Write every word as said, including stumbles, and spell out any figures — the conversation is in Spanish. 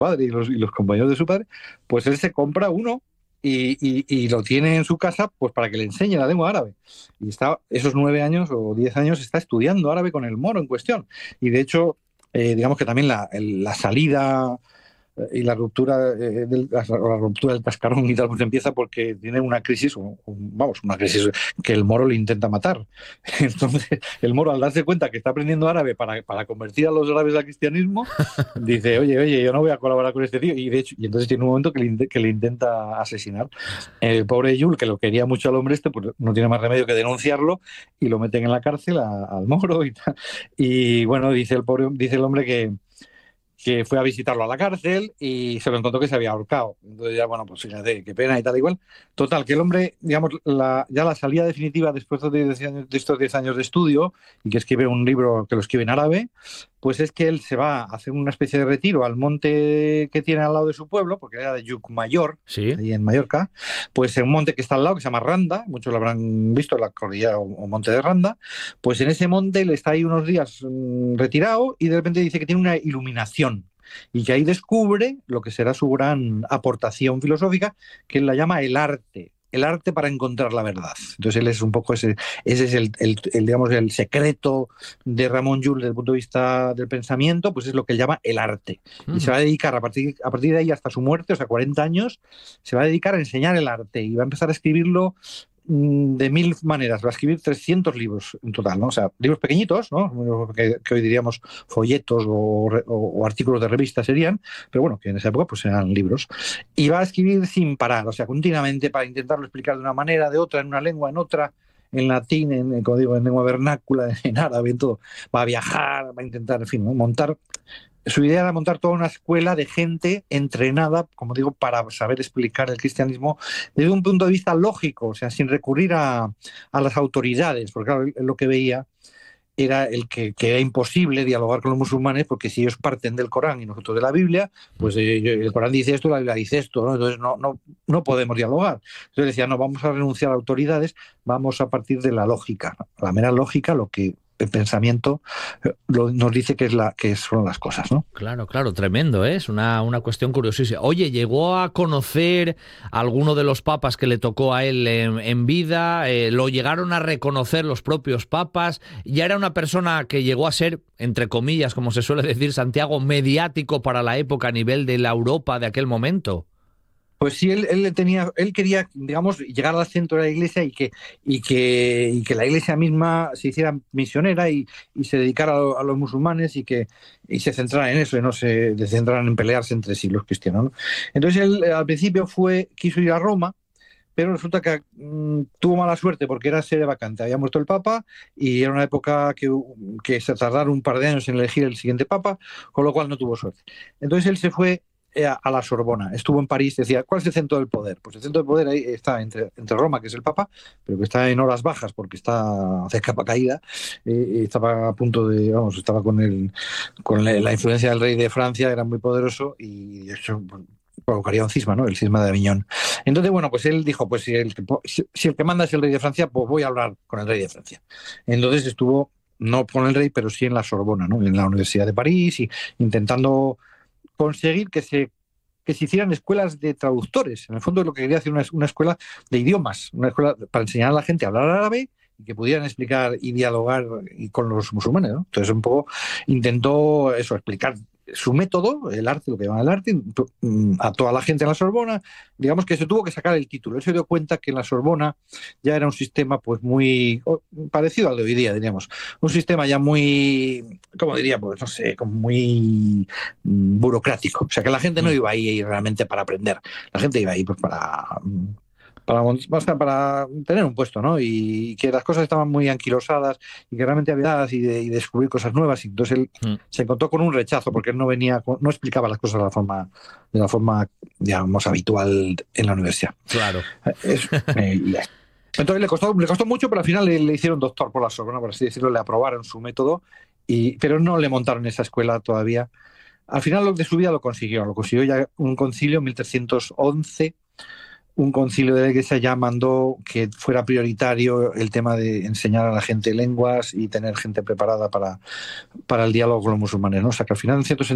padre y los, y los compañeros de su padre, pues él se compra uno y, y, y lo tiene en su casa pues para que le enseñe la lengua árabe. Y está esos nueve años o diez años está estudiando árabe con el moro en cuestión. Y de hecho, eh, digamos que también la, el, la salida y la ruptura, eh, del, la, la ruptura del cascarón y tal, pues empieza porque tiene una crisis, o, o, vamos, una crisis que el moro le intenta matar. Entonces, el moro, al darse cuenta que está aprendiendo árabe para, para convertir a los árabes al cristianismo, dice, oye, oye, yo no voy a colaborar con este tío. Y de hecho, y entonces tiene un momento que le, que le intenta asesinar. El pobre Yul, que lo quería mucho al hombre este, pues no tiene más remedio que denunciarlo y lo meten en la cárcel a, al moro y tal. Y bueno, dice el pobre, dice el hombre que que fue a visitarlo a la cárcel y se lo encontró que se había ahorcado. Entonces ya, bueno, pues fíjate, qué pena y tal igual. Total, que el hombre, digamos, la, ya la salida definitiva después de, diez años, de estos diez años de estudio y que escribe un libro que lo escribe en árabe, pues es que él se va a hacer una especie de retiro al monte que tiene al lado de su pueblo, porque era de Llucmayor, Sí. ahí en Mallorca, pues en un monte que está al lado, que se llama Randa, muchos lo habrán visto, la cordillera o, o monte de Randa, pues en ese monte él está ahí unos días mmm, retirado y de repente dice que tiene una iluminación y que ahí descubre lo que será su gran aportación filosófica, que él la llama el arte. El arte para encontrar la verdad. Entonces él es un poco ese, ese es el, el, el, digamos, el secreto de Ramon Llull desde el punto de vista del pensamiento, pues es lo que él llama el arte. Y se va a dedicar a partir, a partir de ahí hasta su muerte, o sea, cuarenta años, se va a dedicar a enseñar el arte y va a empezar a escribirlo de mil maneras, va a escribir trescientos libros en total, ¿no? O sea, libros pequeñitos, ¿no? Que, que hoy diríamos folletos o, o, o artículos de revista serían, pero bueno, que en esa época pues eran libros. Y va a escribir sin parar, o sea, continuamente para intentarlo explicar de una manera, de otra, en una lengua, en otra, en latín, en, como digo, en lengua vernácula, en árabe, en todo. Va a viajar, va a intentar, en fin, ¿no? montar. Su idea era montar toda una escuela de gente entrenada, como digo, para saber explicar el cristianismo desde un punto de vista lógico, o sea, sin recurrir a, a las autoridades, porque claro, lo que veía era el que, que era imposible dialogar con los musulmanes, porque si ellos parten del Corán y nosotros de la Biblia, pues eh, el Corán dice esto, la Biblia dice esto, ¿no? Entonces no, no, no podemos dialogar. Entonces decía, no, vamos a renunciar a autoridades, vamos a partir de la lógica, la mera lógica, lo que el pensamiento lo, nos dice que, es la, que son las cosas, ¿no? Claro, claro, tremendo, ¿eh? Es una, una cuestión curiosísima. Oye, ¿llegó a conocer a alguno de los papas que le tocó a él en, en vida? Eh, ¿Lo llegaron a reconocer los propios papas? ¿Ya era una persona que llegó a ser, entre comillas, como se suele decir, Santiago, mediático para la época a nivel de la Europa de aquel momento? Pues sí, él, él tenía, él quería, digamos, llegar al centro de la iglesia y que, y que, y que la iglesia misma se hiciera misionera y, y se dedicara a, a los musulmanes y que y se centrara en eso y no se centraran en pelearse entre sí los cristianos, ¿no? Entonces él al principio fue, quiso ir a Roma, pero resulta que mmm, tuvo mala suerte porque era sede vacante. Había muerto el Papa y era una época que, que se tardaron un par de años en elegir el siguiente Papa, con lo cual no tuvo suerte. Entonces él se fue a la Sorbona, estuvo en París, decía, ¿cuál es el centro del poder? Pues el centro del poder ahí está entre, entre Roma, que es el Papa, pero que está en horas bajas porque está de capa caída, eh, estaba a punto de, vamos, estaba con, el, con la influencia del rey de Francia, era muy poderoso y de hecho provocaría un cisma, ¿no? El cisma de Aviñón. Entonces, bueno, pues él dijo, pues si el, si, si el que manda es el rey de Francia, pues voy a hablar con el rey de Francia. Entonces estuvo, no con el rey, pero sí en la Sorbona, ¿no? En la Universidad de París y intentando conseguir que se, que se hicieran escuelas de traductores. En el fondo lo que quería hacer una, una escuela de idiomas, una escuela para enseñar a la gente a hablar árabe y que pudieran explicar y dialogar con los musulmanes, ¿no? Entonces un poco intentó eso, explicar su método, el arte, lo que llaman el arte, a toda la gente en la Sorbona. Digamos que se tuvo que sacar el título. Él se dio cuenta que en la Sorbona ya era un sistema pues muy parecido al de hoy día, diríamos. Un sistema ya muy, ¿cómo diría? Pues no sé, como muy burocrático. O sea, que la gente no iba ahí realmente para aprender. La gente iba ahí pues para... Para, para tener un puesto, ¿no? Y que las cosas estaban muy anquilosadas y que realmente había y, de, y descubrir cosas nuevas. Y entonces él mm. se encontró con un rechazo porque él no venía, no explicaba las cosas de la forma, de la forma, digamos, habitual en la universidad. Claro. Es, eh, entonces le costó, le costó mucho, pero al final le, le hicieron doctor por la Sorbona, por así decirlo, le aprobaron su método, y, pero no le montaron esa escuela todavía. Al final de su vida lo consiguió, lo consiguió ya un concilio en mil trescientos once. Un concilio de la Iglesia ya mandó que fuera prioritario el tema de enseñar a la gente lenguas y tener gente preparada para, para el diálogo con los musulmanes, ¿no? O sea que al final en cierto sentido